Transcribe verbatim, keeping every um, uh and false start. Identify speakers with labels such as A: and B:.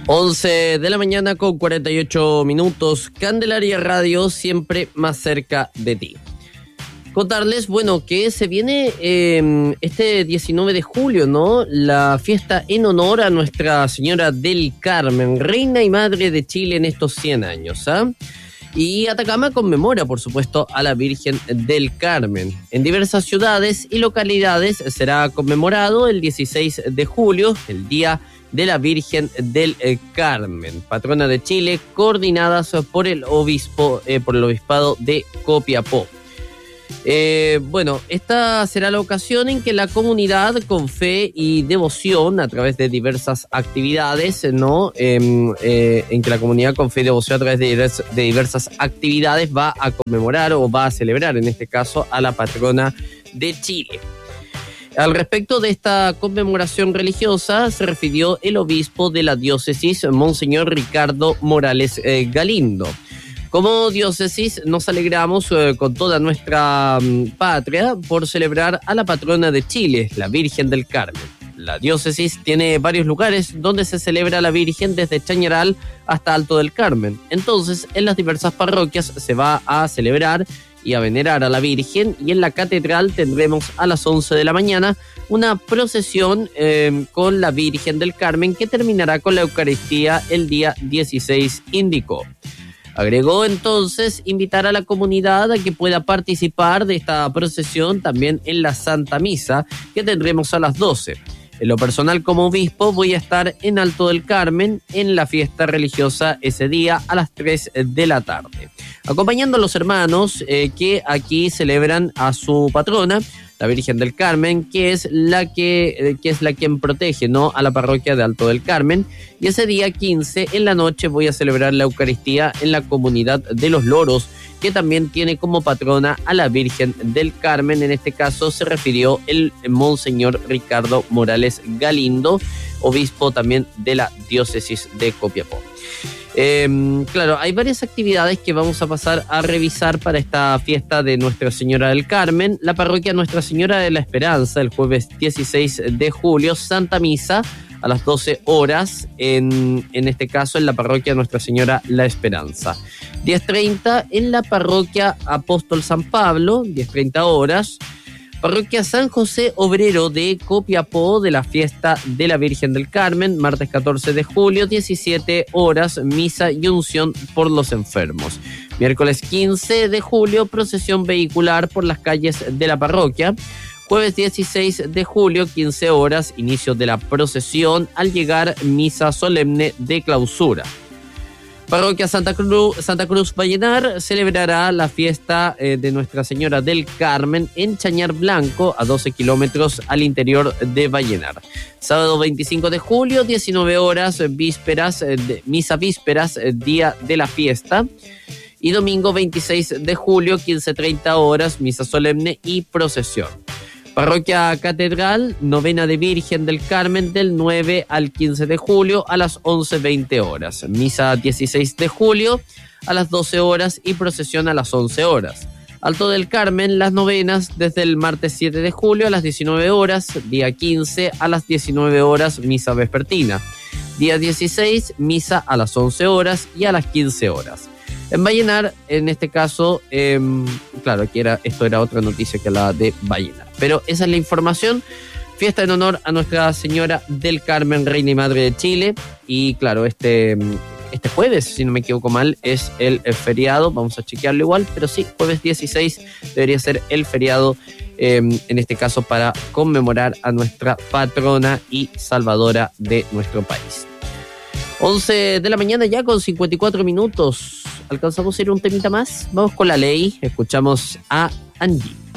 A: once de la mañana con cuarenta y ocho minutos. Candelaria Radio, siempre más cerca de ti. Contarles, bueno, que se viene eh, este diecinueve de julio, ¿no? La fiesta en honor a Nuestra Señora del Carmen, reina y madre de Chile en estos cien años, ¿ah? Y Atacama conmemora, por supuesto, a la Virgen del Carmen. En diversas ciudades y localidades será conmemorado el dieciséis de julio, el Día de la Virgen del Carmen, patrona de Chile, coordinadas por el obispo, eh, por el obispado de Copiapó. Eh, bueno, esta será la ocasión en que la comunidad, con fe y devoción, a través de diversas actividades, ¿no? Eh, eh, en que la comunidad con fe y devoción a través de, divers, de diversas actividades va a conmemorar o va a celebrar, en este caso, a la patrona de Chile. Al respecto de esta conmemoración religiosa, se refirió el obispo de la diócesis, Monseñor Ricardo Morales eh, Galindo. Como diócesis nos alegramos eh, con toda nuestra um, patria por celebrar a la patrona de Chile, la Virgen del Carmen. La diócesis tiene varios lugares donde se celebra a la Virgen, desde Chañaral hasta Alto del Carmen. Entonces, en las diversas parroquias se va a celebrar y a venerar a la Virgen, y en la catedral tendremos a las once de la mañana una procesión eh, con la Virgen del Carmen, que terminará con la Eucaristía el día dieciséis, indicó. Agregó entonces invitar a la comunidad a que pueda participar de esta procesión también en la Santa Misa, que tendremos a las doce. En lo personal, como obispo, voy a estar en Alto del Carmen en la fiesta religiosa ese día a las tres de la tarde, acompañando a los hermanos eh, que aquí celebran a su patrona, la Virgen del Carmen, que es la que, eh, que es la quien protege, ¿no?, a la parroquia de Alto del Carmen. Y ese día quince, en la noche, voy a celebrar la Eucaristía en la comunidad de Los Loros, que también tiene como patrona a la Virgen del Carmen. En este caso se refirió el Monseñor Ricardo Morales Galindo, obispo también de la diócesis de Copiapó. Eh, claro, hay varias actividades que vamos a pasar a revisar para esta fiesta de Nuestra Señora del Carmen. La parroquia Nuestra Señora de la Esperanza, el jueves dieciséis de julio, Santa Misa a las doce horas, en, en este caso en la parroquia Nuestra Señora La Esperanza. diez treinta en la parroquia Apóstol San Pablo, diez treinta horas. Parroquia San José Obrero de Copiapó, de la fiesta de la Virgen del Carmen, martes catorce de julio, diecisiete horas, misa y unción por los enfermos. Miércoles quince de julio, procesión vehicular por las calles de la parroquia. Jueves dieciséis de julio, quince horas, inicio de la procesión, al llegar misa solemne de clausura. Parroquia Santa Cruz, Santa Cruz Vallenar celebrará la fiesta eh, de Nuestra Señora del Carmen en Chañar Blanco, a doce kilómetros al interior de Vallenar. Sábado veinticinco de julio, diecinueve horas, vísperas, eh, de, misa vísperas, eh, día de la fiesta. Y domingo veintiséis de julio, quince treinta horas, misa solemne y procesión. Parroquia Catedral, novena de Virgen del Carmen, del nueve al quince de julio a las once veinte horas. Misa dieciséis de julio a las doce horas y procesión a las once horas. Alto del Carmen, las novenas desde el martes siete de julio a las diecinueve horas, día quince a las diecinueve horas, misa vespertina. Día dieciséis, misa a las once horas y a las quince horas. En Vallenar, en este caso, eh, claro, aquí era, esto era otra noticia que hablaba de Vallenar. Pero esa es la información. Fiesta en honor a Nuestra Señora del Carmen, reina y madre de Chile. Y claro, este, este jueves, si no me equivoco mal, es el, el feriado. Vamos a chequearlo igual, pero sí, jueves dieciséis debería ser el feriado, eh, en este caso para conmemorar a nuestra patrona y salvadora de nuestro país. once de la mañana ya con cincuenta y cuatro minutos. ¿Alcanzamos a ir un temita más? Vamos con La Ley. Escuchamos a Angie.